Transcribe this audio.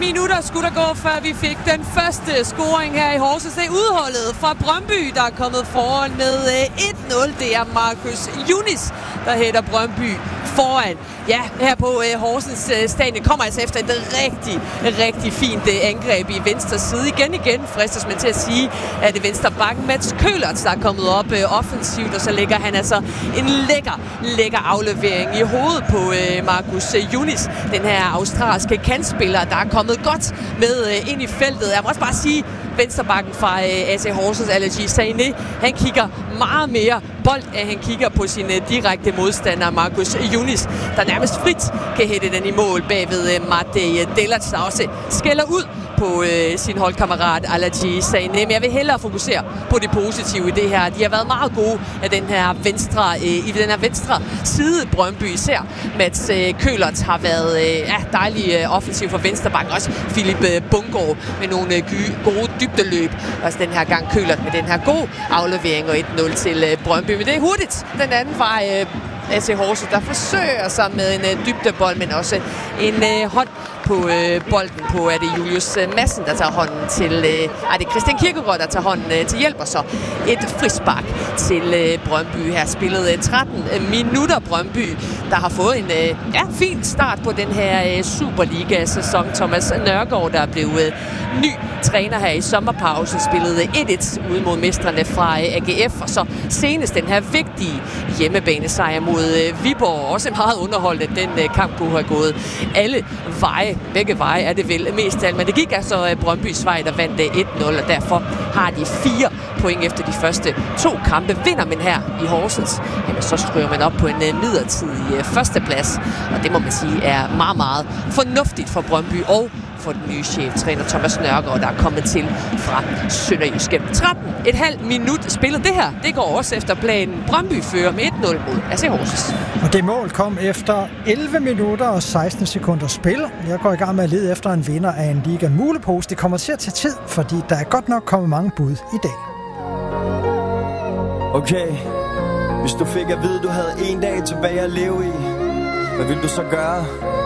minutter skulle der gå, før vi fik den første scoring her i Horsens. Det er udholdet fra Brøndby, der er kommet foran med 1-0. Det er Marcus Yunis, der hætter Brøndby foran. Ja, her på Horsens stadion kommer altså efter et rigtig fint angreb i venstre side. Igen fristes man til at sige, at det venstre bakken Mats Køhlert, der er kommet op offensivt, og så lægger han altså en lækker aflevering i hovedet på Marcus Yunis, den her australske kantspiller, der er kommet godt med ind i feltet. Jeg må også bare sige, venstrebakken fra AC Horsens, Aladji Sané, han kigger meget mere bold, at han kigger på sin direkte modstander, Marcus Yunis, der nærmest frit kan hætte den i mål bagved Matej Delac, der også skælder ud på sin holdkammerat Aladji Sané. Men jeg vil hellere fokusere på det positive i det her. De har været meget gode af den her venstre side Brøndby. Især Mats Køhlert har været dejlig offensiv for venstrebakken. Også Philip Bungård med nogle gode dybdeløb. Også den her gang Køhlert med den her gode aflevering og 1-0 til Brøndby. Men det er hurtigt den anden vej. AC Horsens, der forsøger sig med en dybdebold, men også en hånd på bolden på, er det Julius Madsen, der tager hånden til, det er Christian Kirkegaard, der tager hånden til hjælp, og så et frispark til Brøndby. Her spillet 13 minutter Brøndby, der har fået en fin start på den her Superliga-sæson. Thomas Nørgaard, der er blevet ny træner her i sommerpausen, spillede 1-1 ude mod mestrene fra AGF, og så senest den her vigtige hjemmebanesejr mod Viborg. Også meget underholdt, at den kamp kunne have gået alle veje. Begge veje er det vel mest alt, men det gik altså Brøndbys vej, der vandt 1-0, og derfor har de 4 point efter de første 2 kampe. Vinder man her i Horsens, jamen så stryger man op på en midlertidig førsteplads, og det må man sige er meget fornuftigt for Brøndby og for den nye cheftræner Thomas Nørgaard, der er kommet til fra Sønderjyske. 13,5 minut spillet. Det her, det går også efter planen. Brøndby fører med 1-0 mod AC Horsens. Og det mål kom efter 11 minutter og 16 sekunder spil. Jeg går i gang med at lede efter en vinder af en Liga Mulepose. Det kommer til at tage tid, fordi der er godt nok kommet mange bud i dag. Okay, hvis du fik at vide, du havde en dag tilbage at leve i, hvad ville du så gøre?